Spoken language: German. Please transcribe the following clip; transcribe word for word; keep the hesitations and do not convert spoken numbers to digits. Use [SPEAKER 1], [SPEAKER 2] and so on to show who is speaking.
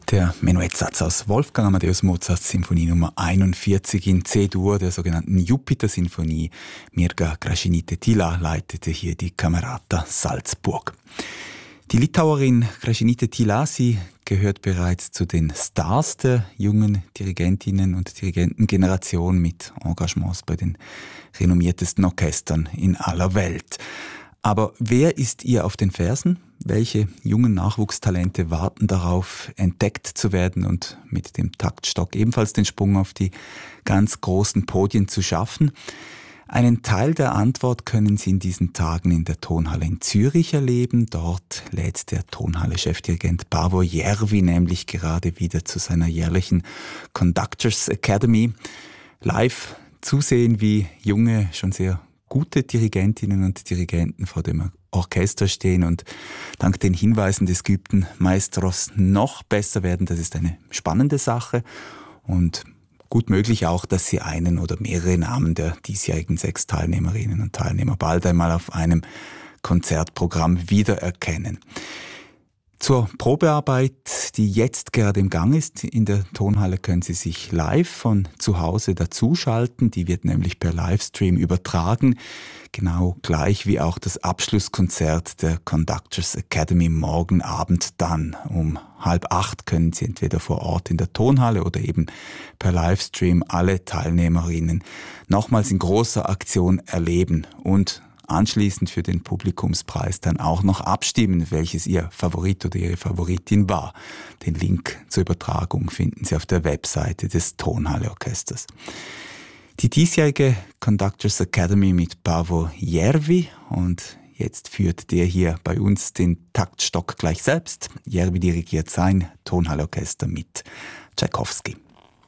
[SPEAKER 1] Der Menuettsatz aus Wolfgang Amadeus Mozarts Sinfonie Nummer einundvierzig in C-Dur, der sogenannten Jupiter-Sinfonie. Mirga Krashenite-Tila leitete hier die Camerata Salzburg. Die Litauerin Krashenite-Tila, sie gehört bereits zu den Stars der jungen Dirigentinnen und Dirigentengeneration mit Engagements bei den renommiertesten Orchestern in aller Welt. Aber wer ist ihr auf den Fersen? Welche jungen Nachwuchstalente warten darauf, entdeckt zu werden und mit dem Taktstock ebenfalls den Sprung auf die ganz großen Podien zu schaffen? Einen Teil der Antwort können Sie in diesen Tagen in der Tonhalle in Zürich erleben. Dort lädt der Tonhalle-Chefdirigent Paavo Järvi nämlich gerade wieder zu seiner jährlichen Conductors Academy. Live zusehen, wie junge, schon sehr gute Dirigentinnen und Dirigenten vor dem Orchester stehen und dank den Hinweisen des geübten Maestros noch besser werden. Das ist eine spannende Sache und gut möglich auch, dass Sie einen oder mehrere Namen der diesjährigen sechs Teilnehmerinnen und Teilnehmer bald einmal auf einem Konzertprogramm wiedererkennen. Zur Probearbeit, die jetzt gerade im Gang ist, in der Tonhalle können Sie sich live von zu Hause dazuschalten. Die wird nämlich per Livestream übertragen, genau gleich wie auch das Abschlusskonzert der Conductors Academy morgen Abend dann. Um halb acht können Sie entweder vor Ort in der Tonhalle oder eben per Livestream alle Teilnehmerinnen nochmals in großer Aktion erleben und anschließend für den Publikumspreis dann auch noch abstimmen, welches Ihr Favorit oder Ihre Favoritin war. Den Link zur Übertragung finden Sie auf der Webseite des Tonhalle-Orchesters. Die diesjährige Conductors Academy mit Paavo Järvi und jetzt führt der hier bei uns den Taktstock gleich selbst. Järvi dirigiert sein Tonhalle-Orchester mit Tchaikovsky.